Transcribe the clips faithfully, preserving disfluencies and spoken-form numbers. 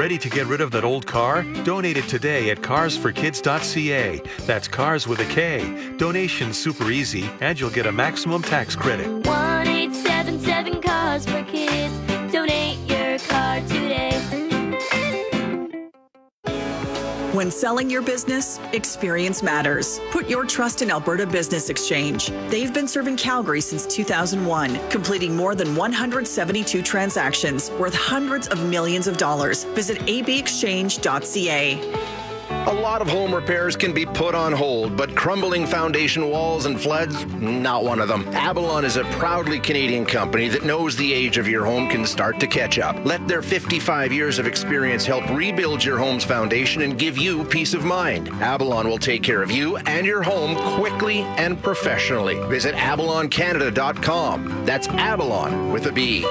Ready to get rid of that old car? Donate it today at cars for kids dot c a. That's cars with a K. Donation's super easy, and you'll get a maximum tax credit. one eight seven seven Cars for Kids. Donate your car today. When selling your business, experience matters. Put your trust in Alberta Business Exchange. They've been serving Calgary since two thousand one, completing more than one hundred seventy-two transactions worth hundreds of millions of dollars. Visit a b exchange dot c a. A lot of home repairs can be put on hold, but crumbling foundation walls and floods, not one of them. Avalon is a proudly Canadian company that knows the age of your home can start to catch up. Let their fifty-five years of experience help rebuild your home's foundation and give you peace of mind. Avalon will take care of you and your home quickly and professionally. Visit avalon canada dot com. That's Avalon with a B.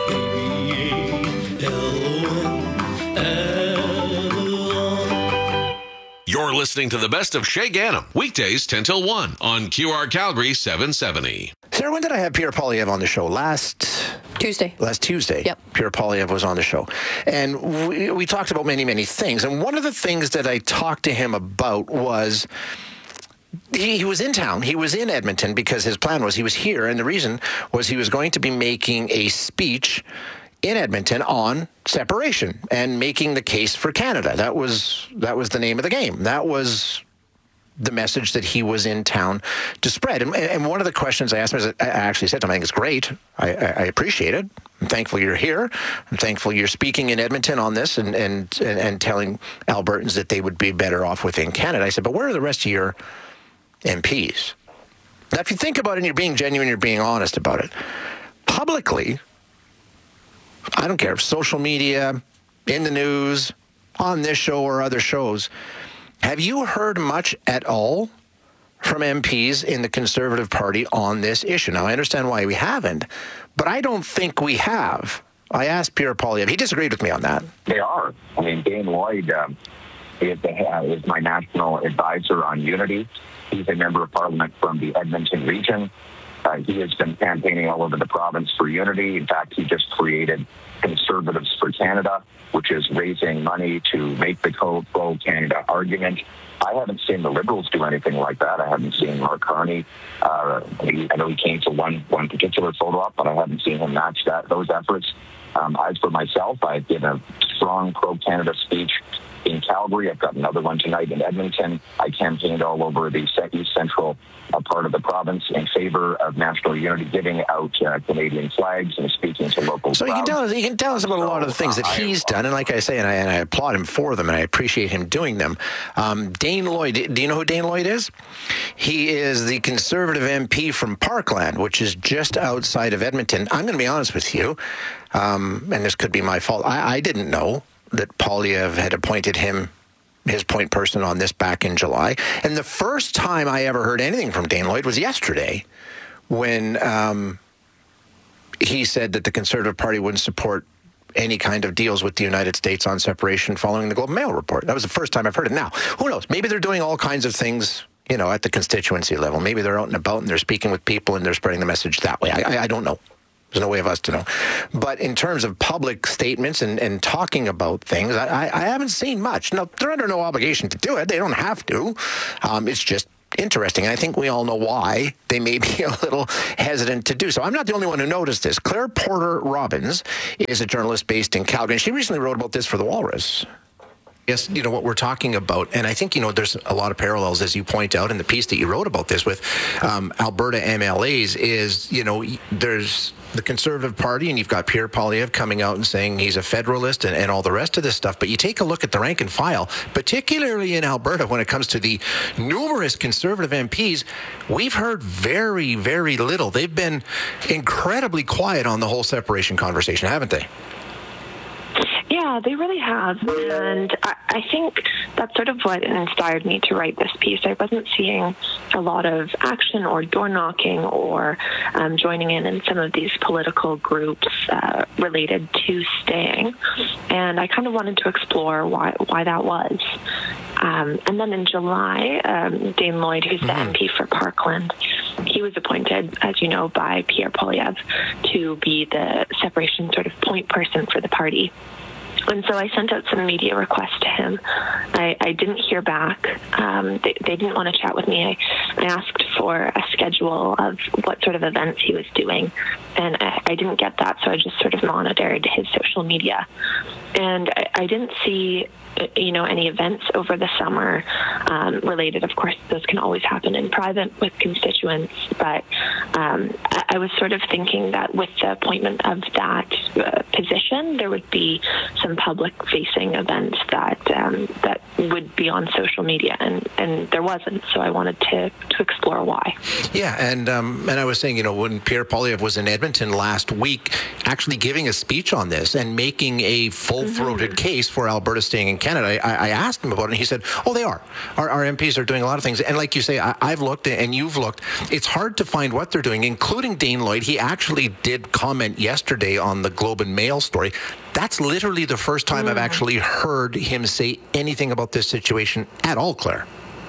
You're listening to the best of Shay Ganem, weekdays ten till one on Q R Calgary seven seventy. Sarah, when did I have Pierre Poilievre on the show? Last Tuesday. Last Tuesday. Yep. Pierre Poilievre was on the show. And we, we talked about many, many things. And one of the things that I talked to him about was he, he was in town. He was in Edmonton because his plan was he was here. And the reason was he was going to be making a speech in Edmonton on separation and making the case for Canada. That was that was the name of the game. That was the message that he was in town to spread. And, and one of the questions I asked him is, I actually said to him, I think it's great. I, I, I appreciate it. I'm thankful you're here. I'm thankful you're speaking in Edmonton on this and, and, and, and telling Albertans that they would be better off within Canada. I said, but where are the rest of your M Ps? Now, if you think about it and you're being genuine, you're being honest about it, publicly, I don't care if social media, in the news, on this show or other shows, have you heard much at all from M Ps in the Conservative Party on this issue? Now, I understand why we haven't, but I don't think we have. I asked Pierre Poilievre. He disagreed with me on that. They are. I mean, Dane Lloyd um, is, the, uh, is my national advisor on unity. He's a member of Parliament from the Edmonton region. Uh, he has been campaigning all over the province for unity. In fact, he just created Conservatives for Canada, which is raising money to make the pro-Canada argument. I haven't seen the Liberals do anything like that. I haven't seen Mark Carney. Uh, he, I know he came to one one particular photo op, but I haven't seen him match that those efforts. Um, as for myself, I've given a strong pro-Canada speech in Calgary. I've got another one tonight in Edmonton. I campaigned all over the East Central uh, part of the province in favor of national unity, giving out uh, Canadian flags and speaking to local So you can tell us, you can tell us about a lot of the things that he's done, and like I say, and I, and I applaud him for them, and I appreciate him doing them. Um, Dane Lloyd, do you know who Dane Lloyd is? He is the Conservative M P from Parkland, which is just outside of Edmonton. I'm going to be honest with you, um, and this could be my fault. I, I didn't know that Poilievre had appointed him his point person on this back in July. And the first time I ever heard anything from Dane Lloyd was yesterday when um, he said that the Conservative Party wouldn't support any kind of deals with the United States on separation following the Globe and Mail report. That was the first time I've heard it. Now, who knows? Maybe they're doing all kinds of things, you know, at the constituency level. Maybe they're out and about and they're speaking with people and they're spreading the message that way. I, I, I don't know. There's no way of us to know. But in terms of public statements and, and talking about things, I, I haven't seen much. Now, they're under no obligation to do it. They don't have to. Um, it's just interesting. I think we all know why they may be a little hesitant to do so. I'm not the only one who noticed this. Claire Porter Robbins is a journalist based in Calgary, and she recently wrote about this for The Walrus. Yes, you know, what we're talking about, and I think, you know, there's a lot of parallels, as you point out in the piece that you wrote about this with um, Alberta M L As, is, you know, there's the Conservative Party, and you've got Pierre Poilievre coming out and saying he's a federalist and, and all the rest of this stuff, but you take a look at the rank and file, particularly in Alberta when it comes to the numerous Conservative M Ps, we've heard very, very little. They've been incredibly quiet on the whole separation conversation, haven't they? Yeah, they really have. And I, I think that's sort of what inspired me to write this piece. I wasn't seeing a lot of action or door knocking or um, joining in in some of these political groups uh, related to staying. And I kind of wanted to explore why, why that was. Um, and then in July, um, Dane Lloyd, who's the mm-hmm. M P for Parkland, he was appointed, as you know, by Pierre Poilievre to be the separation sort of point person for the party. And so I sent out some media requests to him. I, I didn't hear back. Um, they, they didn't want to chat with me. I, I asked for a schedule of what sort of events he was doing, and I, I didn't get that, so I just sort of monitored his social media. And I, I didn't see, you know, any events over the summer um, related. Of course, those can always happen in private with constituents, but um, I, I was sort of thinking that with the appointment of that uh, position, there would be some public-facing events that um, that would be on social media, and, and there wasn't. So I wanted to, to explore why. Yeah, and um, and I was saying, you know, when Pierre Poilievre was in Edmonton last week, actually giving a speech on this and making a full-throated mm-hmm. case for Alberta staying in Canada, I, I asked him about it, and he said, oh, they are. Our, our M Ps are doing a lot of things. And like you say, I, I've looked, and you've looked. It's hard to find what they're doing, including Dane Lloyd. He actually did comment yesterday on the Globe and Mail story. That's literally the first time mm. I've actually heard him say anything about this situation at all, Claire.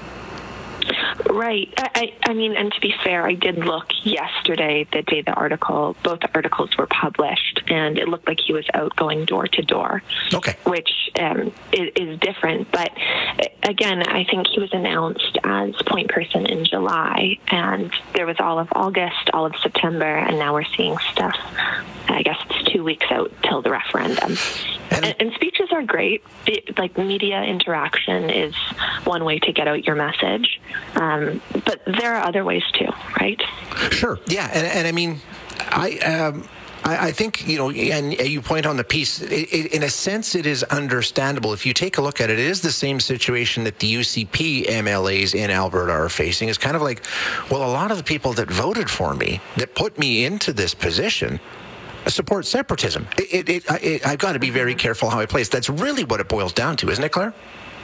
Right. I, I mean, and to be fair, I did look yesterday, the day the article, both the articles were published, and it looked like he was out going door to door. Okay. Which um, is, is different. But again, I think he was announced as point person in July, and there was all of August, all of September, and now we're seeing stuff, I guess it's two weeks out till the referendum. And, and, and speeches are great. It, like, media interaction is one way to get out your message. Um, but there are other ways too, right? Sure. Yeah. And, and I mean, I, um, I, I think, you know, and you point on the piece, it, it, in a sense, it is understandable. If you take a look at it, it is the same situation that the U C P M L As in Alberta are facing. It's kind of like, well, a lot of the people that voted for me, that put me into this position, support separatism. It, it, it, it, I've got to be very careful how I place. That's really what it boils down to, isn't it, Claire?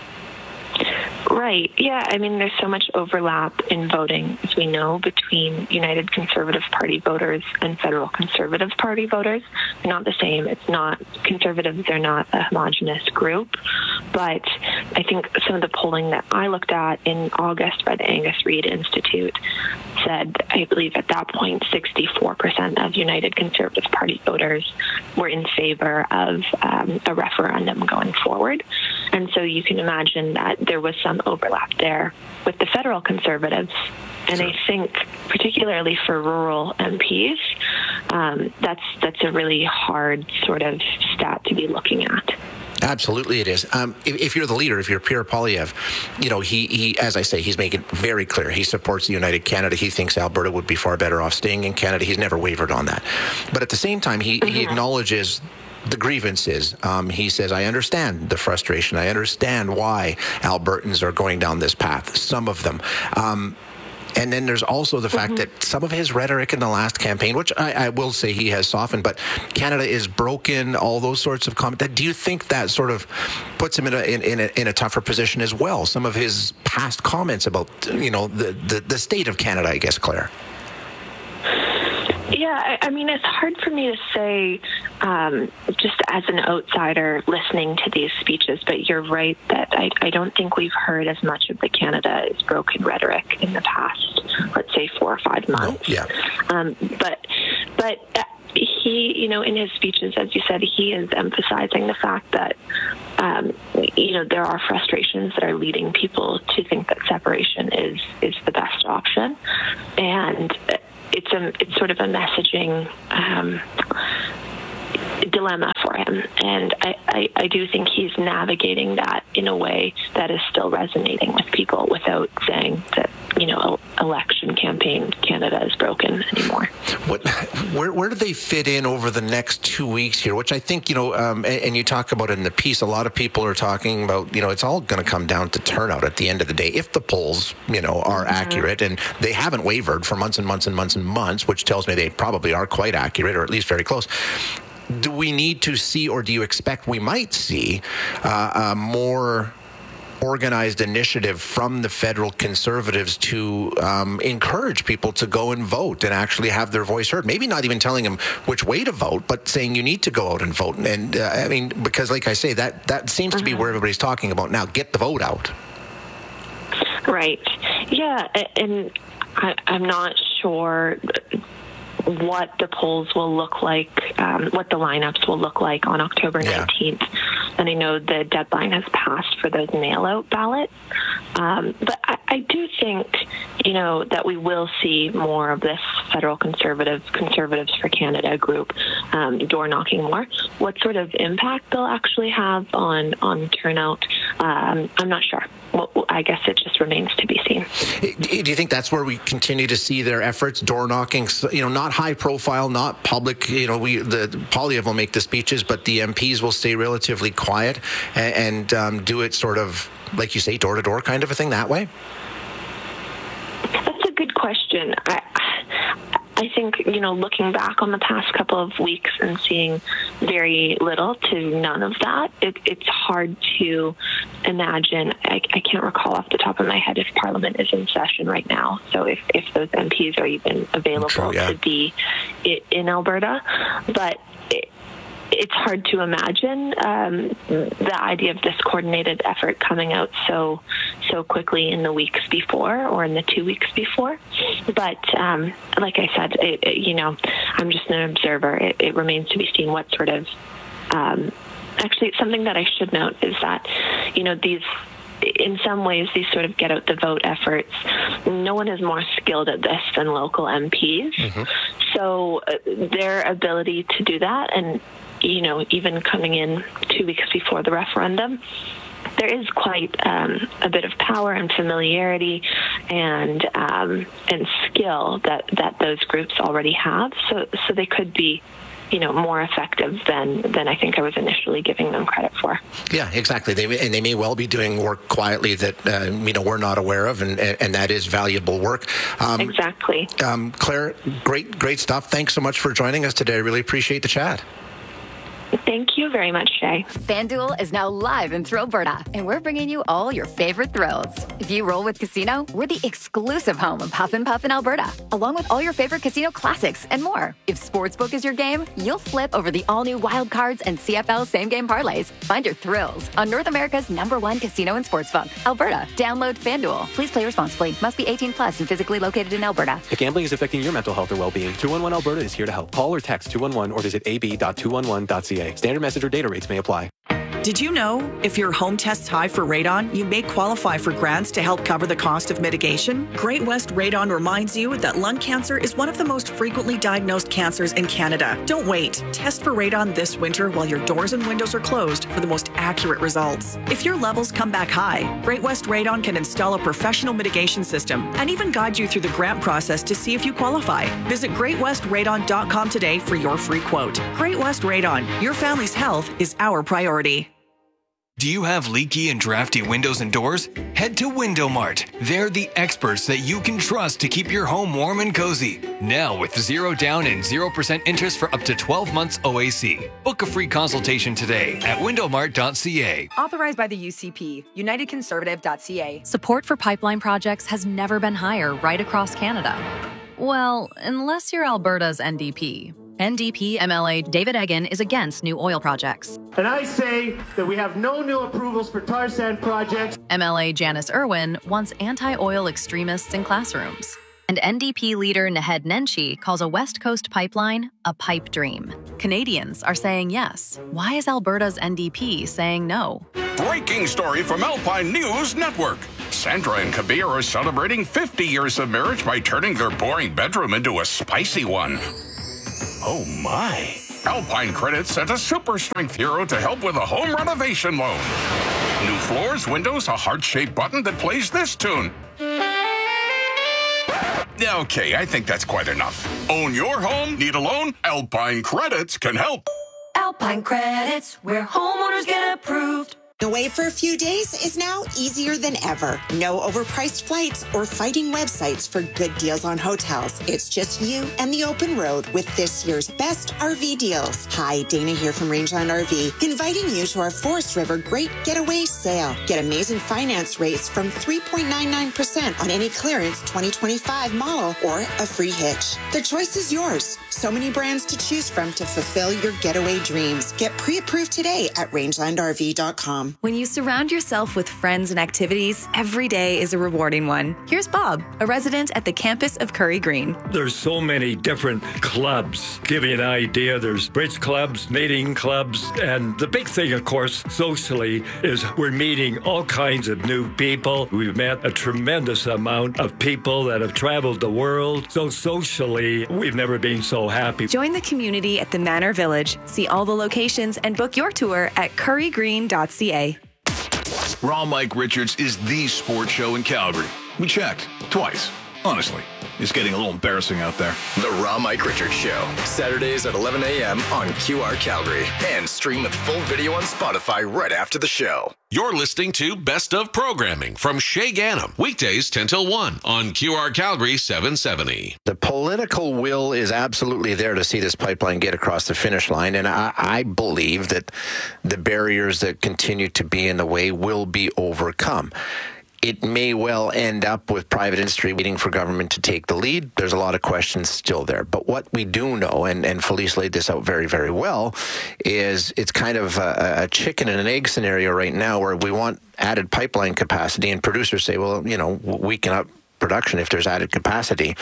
Right. Yeah. I mean, there's so much overlap in voting, as we know, between United Conservative Party voters and Federal Conservative Party voters. They're not the same. It's not, conservatives are not a homogenous group. But I think some of the polling that I looked at in August by the Angus Reid Institute said, I believe at that point, sixty-four percent of United Conservative Party voters were in favor of um, a referendum going forward. And so you can imagine that there was some overlap there with the federal Conservatives. And sure. I think, particularly for rural M Ps, um, that's that's a really hard sort of stat to be looking at. Absolutely, it is. Um, if, if you're the leader, if you're Pierre Poilievre, you know, he, he, as I say, he's making it very clear. He supports the United Canada. He thinks Alberta would be far better off staying in Canada. He's never wavered on that. But at the same time, he, mm-hmm. he acknowledges the grievances. Um, he says, I understand the frustration. I understand why Albertans are going down this path, some of them. Um, And then there's also the fact mm-hmm. that some of his rhetoric in the last campaign, which I, I will say he has softened, but Canada is broken, all those sorts of comments. Do you think that sort of puts him in a, in, in a, in a tougher position as well? Some of his past comments about, you know, the, the, the state of Canada, I guess, Claire. Yeah, I, I mean, it's hard for me to say um, just as an outsider listening to these speeches, but you're right that I, I don't think we've heard as much of the Canada is broken rhetoric in the past, let's say, four or five months. Oh, yeah. Um, but, but he, you know, in his speeches, as you said, he is emphasizing the fact that, um, you know, there are frustrations that are leading people to think that separation is, is the best option. And it's a it's sort of a messaging um, dilemma for him, and I, I, I do think he's navigating that in a way that is still resonating with people without saying that, you know, election campaign Canada is broken anymore. What, where, where do they fit in over the next two weeks here? Which I think, you know, um, and, and you talk about it in the piece, a lot of people are talking about, you know, it's all going to come down to turnout at the end of the day. If the polls, you know, are mm-hmm. accurate, and they haven't wavered for months and months and months and months, which tells me they probably are quite accurate, or at least very close. Do we need to see, or do you expect we might see uh, a more organized initiative from the federal Conservatives to um, encourage people to go and vote and actually have their voice heard? Maybe not even telling them which way to vote, but saying you need to go out and vote. And uh, I mean, because like I say, that, that seems mm-hmm. to be where everybody's talking about now. Get the vote out. Right. Yeah. And I, I'm not sure what the polls will look like, um, what the lineups will look like on October nineteenth. Yeah. And I know the deadline has passed for those mail-out ballots. Um, but I, I do think, you know, that we will see more of this federal conservative Conservatives for Canada group um, door knocking more. What sort of impact they'll actually have on, on turnout, um, I'm not sure. Well, I guess it just remains to be seen. Do you think that's where we continue to see their efforts, door knocking? You know, not high profile, not public. You know, we the Poilievre will make the speeches, but the M Ps will stay relatively quiet and, and um, do it sort of, like you say, door to door kind of a thing that way. That's a good question. I, I think, you know, looking back on the past couple of weeks and seeing very little to none of that, it, it's hard to imagine. I, I can't recall off the top of my head if Parliament is in session right now. So if, if those M Ps are even available True, yeah. to be in Alberta. But it, it's hard to imagine um, the idea of this coordinated effort coming out so so quickly in the weeks before or in the two weeks before. But um, like I said, it, it, you know, I'm just an observer. It, it remains to be seen what sort of um, actually something that I should note is that, you know, these in some ways, these sort of get out the vote efforts, no one is more skilled at this than local M Ps. Mm-hmm. So uh, their ability to do that, and, you know, even coming in two weeks before the referendum, there is quite um, a bit of power and familiarity and um, and skill that, that those groups already have. So so they could be, you know, more effective than than I think I was initially giving them credit for. Yeah, exactly. They and they may well be doing work quietly that uh, you know we're not aware of, and and that is valuable work. Um, exactly. Um, Claire, great great stuff. Thanks so much for joining us today. I really appreciate the chat. Thank you very much, Shay. FanDuel is now live in Thrillberta, and we're bringing you all your favorite thrills. If you roll with Casino, we're the exclusive home of Huff and Puff in Alberta, along with all your favorite casino classics and more. If Sportsbook is your game, you'll flip over the all-new Wild Cards and C F L same-game parlays. Find your thrills on North America's number one casino and sportsbook, Alberta. Download FanDuel. Please play responsibly. Must be eighteen plus and physically located in Alberta. If gambling is affecting your mental health or well-being, two one one Alberta is here to help. Call or text two one one or visit a b dot two one one dot c a. Standard message or data rates may apply. Did you know if your home tests high for radon, you may qualify for grants to help cover the cost of mitigation? Great West Radon reminds you that lung cancer is one of the most frequently diagnosed cancers in Canada. Don't wait. Test for radon this winter while your doors and windows are closed for the most accurate results. If your levels come back high, Great West Radon can install a professional mitigation system and even guide you through the grant process to see if you qualify. Visit great west radon dot com today for your free quote. Great West Radon, your family's health is our priority. Do you have leaky and drafty windows and doors? Head to Window Mart. They're the experts that you can trust to keep your home warm and cozy. Now with zero down and zero percent interest for up to twelve months O A C. Book a free consultation today at window mart dot c a. Authorized by the U C P, united conservative dot c a. Support for pipeline projects has never been higher right across Canada. Well, unless you're Alberta's N D P. N D P M L A David Eggen is against new oil projects. And I say that we have no new approvals for tar sand projects. M L A Janice Irwin wants anti-oil extremists in classrooms. And N D P leader Naheed Nenshi calls a West Coast pipeline a pipe dream. Canadians are saying yes. Why is Alberta's N D P saying no? Breaking story from Alpine News Network. Sandra and Kabir are celebrating fifty years of marriage by turning their boring bedroom into a spicy one. Oh my. Alpine Credit sent a super strength hero to help with a home renovation loan. New floors, windows, a heart-shaped button that plays this tune. Okay, I think that's quite enough. Own your home? Need a loan? Alpine Credits can help. Alpine Credits, where homeowners get approved. Away for a few days is now easier than ever. No overpriced flights or fighting websites for good deals on hotels. It's just you and the open road with this year's best R V deals. Hi, Dana here from Rangeland R V, inviting you to our Forest River Great Getaway Sale. Get amazing finance rates from three point nine nine percent on any clearance twenty twenty-five model or a free hitch. The choice is yours. So many brands to choose from to fulfill your getaway dreams. Get pre-approved today at rangeland R V dot com. When you surround yourself with friends and activities, every day is a rewarding one. Here's Bob, a resident at the campus of Curry Green. There's so many different clubs. Give you an idea, there's bridge clubs, knitting clubs, and the big thing, of course, socially, is we're meeting all kinds of new people. We've met a tremendous amount of people that have traveled the world. So socially, we've never been so happy. Join the community at the Manor Village. See all the locations and book your tour at curry green dot c a. Raw Mike Richards is the sports show in Calgary. We checked twice. Honestly, it's getting a little embarrassing out there. The Raw Mike Richards Show, Saturdays at eleven a.m. on Q R Calgary, and stream with full video on Spotify right after the show. You're listening to Best of Programming from Shay Ganem, weekdays ten till one on Q R Calgary seven seventy. The political will is absolutely there to see this pipeline get across the finish line, and I, I believe that the barriers that continue to be in the way will be overcome. It may well end up with private industry waiting for government to take the lead. There's a lot of questions still there. But what we do know, and, and Felice laid this out very, very well, is it's kind of a, a chicken and an egg scenario right now where we want added pipeline capacity, and producers say, well, you know, we can up production if there's added capacity.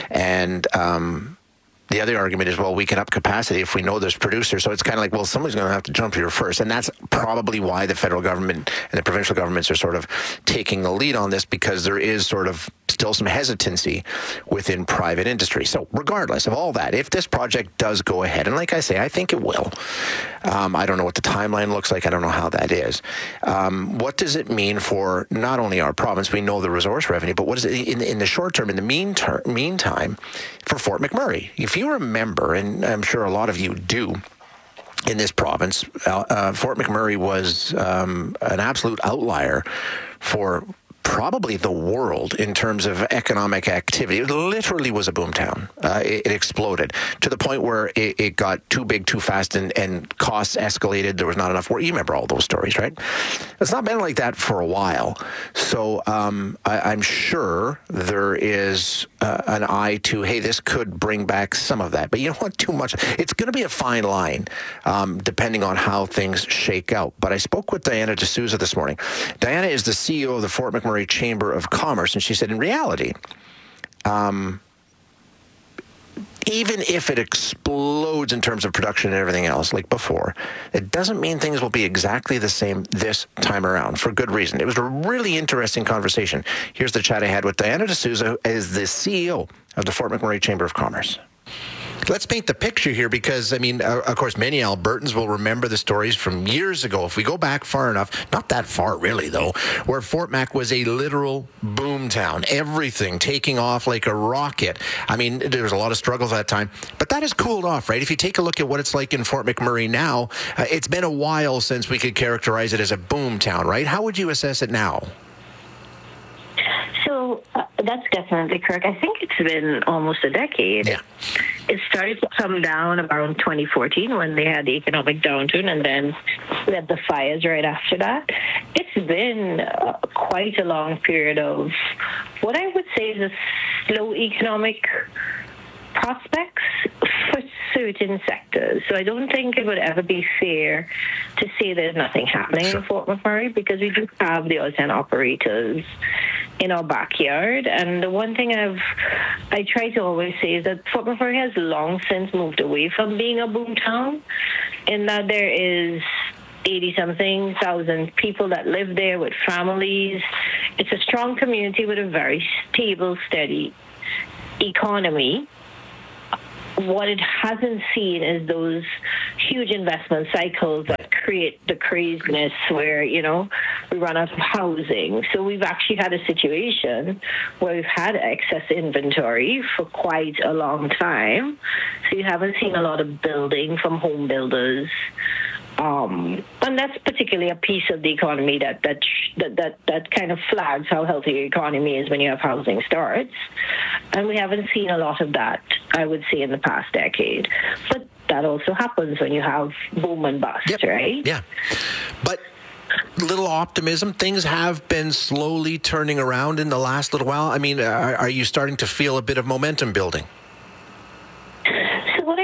And um the other argument is, well, we can up capacity if we know there's producers. So it's kind of like, well, somebody's going to have to jump here first. And that's probably why the federal government and the provincial governments are sort of taking the lead on this, because there is sort of still some hesitancy within private industry. So regardless of all that, if this project does go ahead, and like I say, I think it will. Um, I don't know what the timeline looks like. I don't know how that is. Um, what does it mean for not only our province, we know the resource revenue, but what is it in, in the short term, in the mean ter- meantime, for Fort McMurray? If you remember, and I'm sure a lot of you do, in this province, uh, Fort McMurray was um, an absolute outlier for probably the world in terms of economic activity. It literally was a boomtown. Uh, it, it exploded to the point where it, it got too big too fast, and, and costs escalated. There was not enough work. You remember all those stories, right? It's not been like that for a while. So um, I, I'm sure there is uh, an eye to, hey, this could bring back some of that. But you know what? Too much. It's going to be a fine line um, depending on how things shake out. But I spoke with Diana D'Souza this morning. Diana is the C E O of the Fort McMurray Chamber of Commerce, and she said, in reality, um, even if it explodes in terms of production and everything else like before, it doesn't mean things will be exactly the same this time around, for good reason. It was a really interesting conversation. Here's the chat I had with Diana D'Souza, who is the C E O of the Fort McMurray Chamber of Commerce. Let's paint the picture here, because, I mean, uh, of course, many Albertans will remember the stories from years ago. If we go back far enough, not that far really, though, where Fort Mac was a literal boom town. Everything taking off like a rocket. I mean, there was a lot of struggles at that time, but that has cooled off, right? If you take a look at what it's like in Fort McMurray now, uh, it's been a while since we could characterize it as a boom town, right? How would you assess it now? So uh, that's definitely correct. I think it's been almost a decade. Yeah. It started to come down around twenty fourteen when they had the economic downturn, and then we had the fires right after that. It's been uh, quite a long period of what I would say is a slow economic prospects for certain sectors. So I don't think it would ever be fair to say there's nothing happening sure. in Fort McMurray, because we do have the oil sands operators in our backyard. And the one thing I've I try to always say is that Fort McMurray has long since moved away from being a boom town, in that there is eighty-something thousand people that live there with families. It's a strong community with a very stable, steady economy. What it hasn't seen is those huge investment cycles that create the craziness where, you know, we run out of housing. So we've actually had a situation where we've had excess inventory for quite a long time. So you haven't seen a lot of building from home builders. Um, and that's particularly a piece of the economy that that, that that that kind of flags how healthy your economy is when you have housing starts. And we haven't seen a lot of that, I would say, in the past decade. But that also happens when you have boom and bust, yep. right? Yeah. But little optimism, things have been slowly turning around in the last little while. I mean, are, are you starting to feel a bit of momentum building? So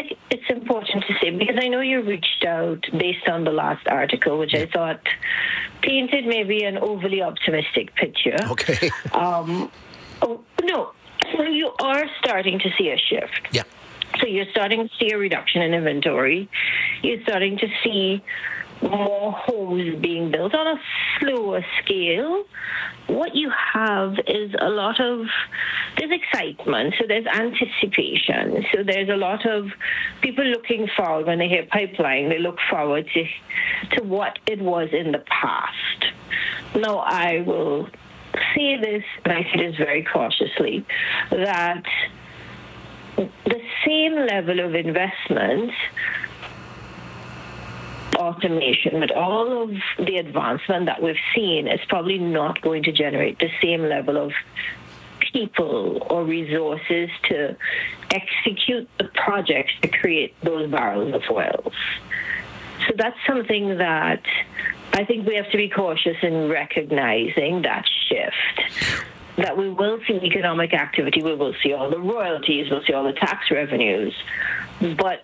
think it's important to say, because I know you reached out based on the last article, which I thought painted maybe an overly optimistic picture. Okay. Um, oh, no, so you are starting to see a shift. Yeah. So you're starting to see a reduction in inventory. You're starting to see more homes being built on a slower scale. What you have is a lot of, there's excitement, so there's anticipation. So there's a lot of people looking forward. When they hear pipeline, they look forward to, to what it was in the past. Now, I will say this, and I say this very cautiously, that the same level of investment, automation, with all of the advancement that we've seen, is probably not going to generate the same level of people or resources to execute the projects to create those barrels of oil. So that's something that I think we have to be cautious in recognizing that shift. That we will see economic activity, we will see all the royalties, we'll see all the tax revenues. But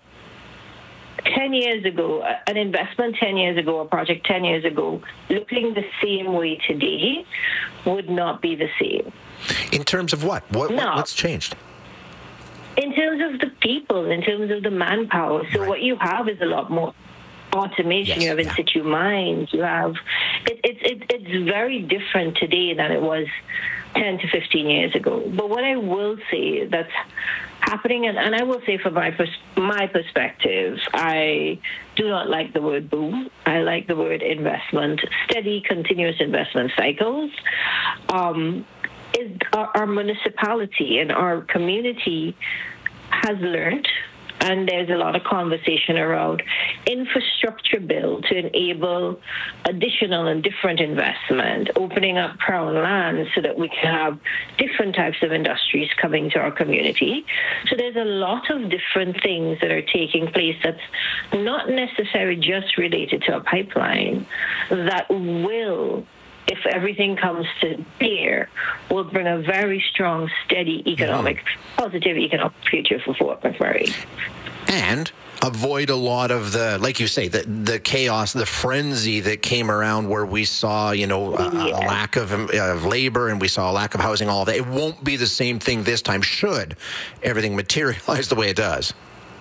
ten years ago, an investment ten years ago, a project ten years ago, looking the same way today would not be the same. In terms of what? What, no. What's changed? In terms of the people, in terms of the manpower. So right. What you have is a lot more automation. Yes, you have in situ yeah. mines. You have it, it, it, it's very different today than it was ten to fifteen years ago. But what I will say that's happening, and, and I will say from my pers- my perspective, I do not like the word boom. I like the word investment, steady, continuous investment cycles. Um, is our, our municipality and our community has learned, and there's a lot of conversation around infrastructure build to enable additional and different investment, opening up crown land so that we can have different types of industries coming to our community. So there's a lot of different things that are taking place that's not necessarily just related to a pipeline that will, if everything comes to bear, will bring a very strong, steady economic, mm-hmm. positive economic future for Fort McMurray. And avoid a lot of the, like you say, the the chaos, the frenzy that came around where we saw, you know, a, a lack of, of labor and we saw a lack of housing, all that. It won't be the same thing this time, should everything materialize the way it does.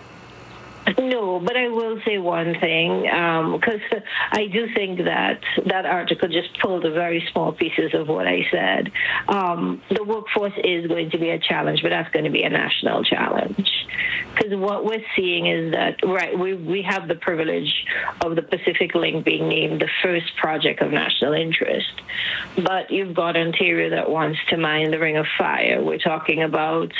No, but I will say one thing, because um, I do think that that article just pulled a very small pieces of what I said. Um, the workforce is going to be a challenge, but that's going to be a national challenge. Because what we're seeing is that, right, we, we have the privilege of the Pacific Link being named the first project of national interest. But you've got Ontario that wants to mine the Ring of Fire. We're talking about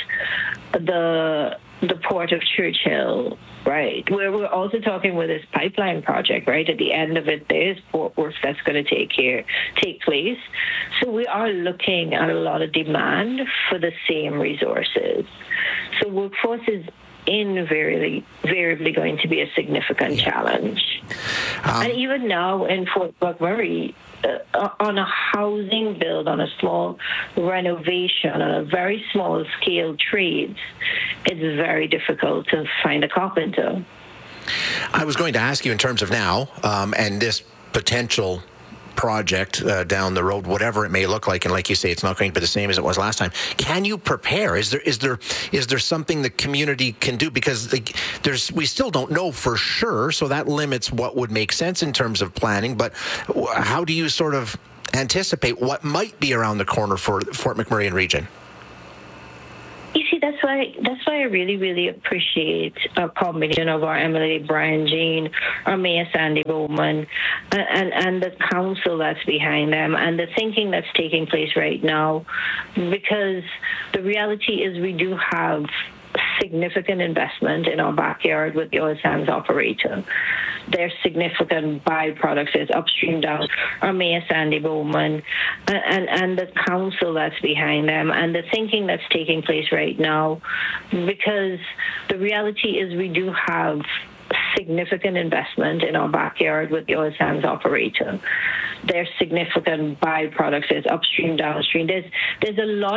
the the Port of Churchill, right? We're, we're also talking with this pipeline project, right? At the end of it, there's port work that's going to take here, take place. So we are looking at a lot of demand for the same resources. So workforce is invariably, variably going to be a significant yeah. challenge. Um, and even now in Fort McMurray, Uh, on a housing build, on a small renovation, on a very small scale trades, it's very difficult to find a carpenter. I was going to ask you in terms of now um, and this potential project uh, down the road, whatever it may look like, and like you say, it's not going to be the same as it was last time. Can you prepare? Is there is there is there something the community can do? Because like, there's we still don't know for sure, so that limits what would make sense in terms of planning. But how do you sort of anticipate what might be around the corner for Fort McMurray and region? You see, that's why that's why I really, really appreciate a combination of our M L A Brian Jean, our Mayor Sandy Bowman, and, and, and the council that's behind them, and the thinking that's taking place right now, because the reality is we do have significant investment in our backyard with the oil sands operator. There's significant byproducts. There's upstream, down. Our Mayor Sandy Bowman, and, and, and the council that's behind them, and the thinking that's taking place right now, because the reality is we do have significant investment in our backyard with the oil sands operator. There's significant byproducts. There's upstream, downstream. There's there's a lot